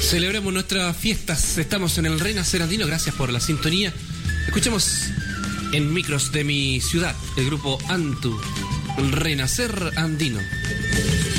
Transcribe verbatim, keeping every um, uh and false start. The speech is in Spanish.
Celebremos nuestras fiestas. Estamos en el Renacer Andino. Gracias por la sintonía. Escuchemos en micros de mi ciudad el grupo Antu, el Renacer Andino.